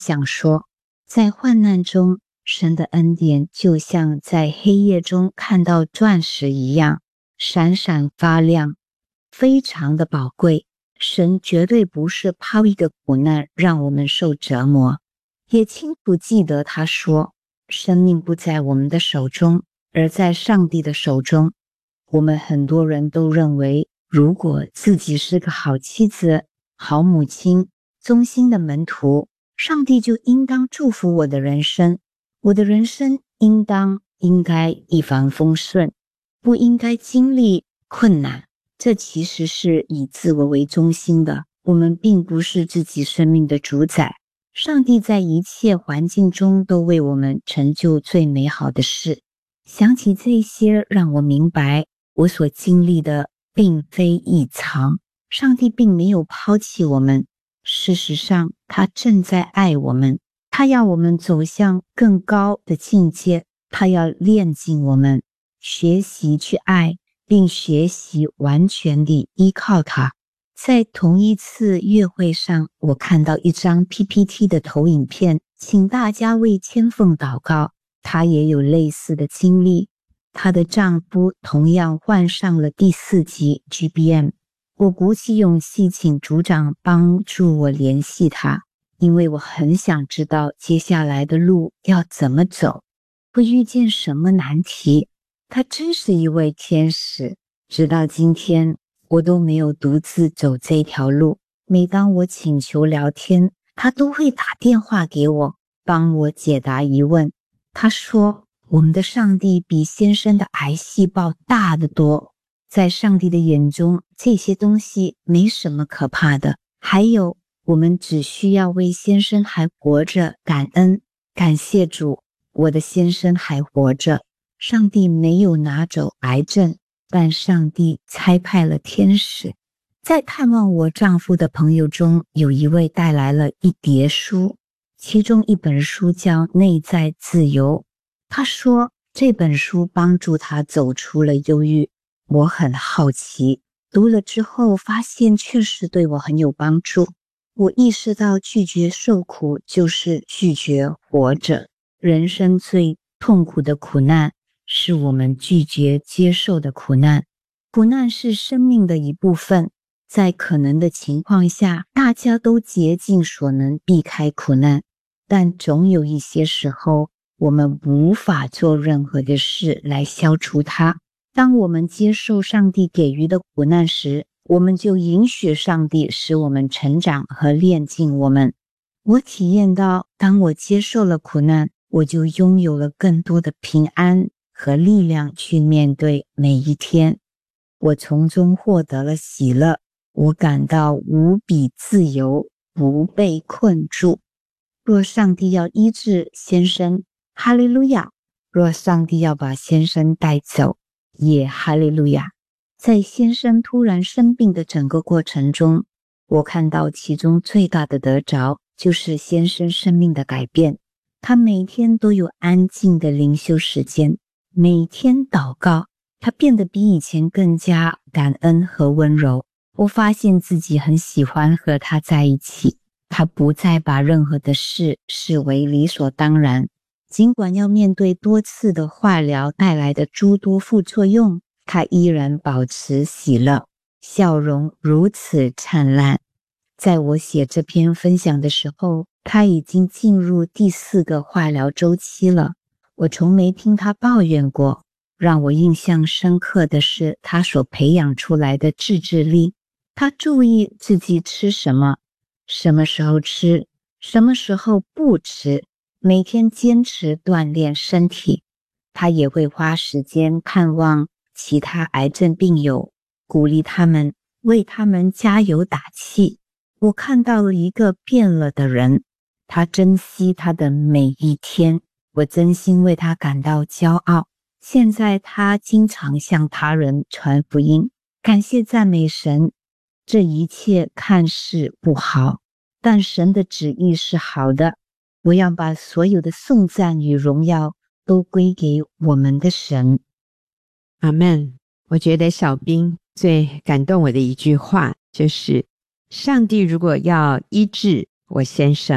想说，在患难中，神的恩典就像在黑夜中看到钻石一样，闪闪发亮，非常的宝贵。神绝对不是抛一个苦难让我们受折磨，也清楚记得他说，生命不在我们的手中，而在上帝的手中。我们很多人都认为，如果自己是个好妻子、好母亲、忠心的门徒，上帝就应当祝福我的人生，我的人生应该一帆风顺，不应该经历困难。这其实是以自我为中心的，我们并不是自己生命的主宰。上帝在一切环境中都为我们成就最美好的事。想起这些，让我明白我所经历的并非异常，上帝并没有抛弃我们，事实上他正在爱我们，他要我们走向更高的境界，他要炼净我们，学习去爱，并学习完全地依靠他。在同一次约会上，我看到一张 PPT 的投影片，请大家为千凤祷告。她也有类似的经历，她的丈夫同样患上了第4级 GBM。我鼓起勇气请组长帮助我联系他，因为我很想知道接下来的路要怎么走，会遇见什么难题。他真是一位天使，直到今天我都没有独自走这条路。每当我请求聊天，他都会打电话给我，帮我解答疑问。他说，我们的上帝比先生的癌细胞大得多，在上帝的眼中，这些东西没什么可怕的。还有，我们只需要为先生还活着感恩，感谢主，我的先生还活着。上帝没有拿走癌症，但上帝差派了天使。在探望我丈夫的朋友中，有一位带来了一叠书，其中一本书叫《内在自由》。他说这本书帮助他走出了忧郁。我很好奇，读了之后发现确实对我很有帮助。我意识到拒绝受苦就是拒绝活着。人生最痛苦的苦难是我们拒绝接受的苦难。苦难是生命的一部分，在可能的情况下，大家都竭尽所能避开苦难，但总有一些时候，我们无法做任何的事来消除它。当我们接受上帝给予的苦难时，我们就允许上帝使我们成长和炼净我们。我体验到，当我接受了苦难，我就拥有了更多的平安和力量去面对每一天。我从中获得了喜乐，我感到无比自由，不被困住。若上帝要医治先生，哈利路亚；若上帝要把先生带走，也哈利路亚。在先生突然生病的整个过程中，我看到其中最大的得着就是先生生命的改变。他每天都有安静的灵修时间，每天祷告，他变得比以前更加感恩和温柔。我发现自己很喜欢和他在一起，他不再把任何的事视为理所当然。尽管要面对多次的化疗带来的诸多副作用，他依然保持喜乐，笑容如此灿烂。在我写这篇分享的时候，他已经进入第4个化疗周期了。我从没听他抱怨过。让我印象深刻的是他所培养出来的自制力。他注意自己吃什么，什么时候吃，什么时候不吃，每天坚持锻炼身体。他也会花时间看望其他癌症病友，鼓励他们，为他们加油打气。我看到了一个变了的人，他珍惜他的每一天，我真心为他感到骄傲。现在他经常向他人传福音，感谢赞美神。这一切看似不好，但神的旨意是好的。我要把所有的颂赞与荣耀都归给我们的神。 阿们。我觉得小兵最感动我的一句话就是，上帝如果要医治我先生，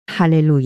哈利路亚。